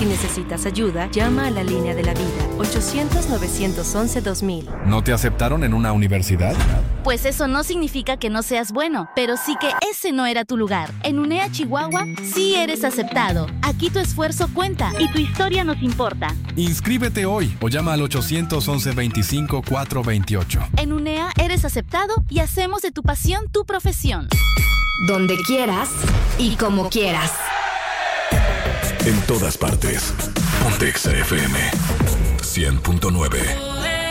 necesitas ayuda, llama a la línea de la vida, 800-911-2000. ¿No te aceptaron en una universidad? Pues eso no significa que no seas bueno, pero sí que ese no era tu lugar. En UNEA Chihuahua sí eres aceptado. Aquí tu esfuerzo cuenta y tu historia nos importa. Inscríbete hoy o llama al 811-25-428. En UNEA eres aceptado y hacemos de tu pasión tu profesión. Donde quieras y como quieras. En todas partes. Ponte Exa FM 100.9.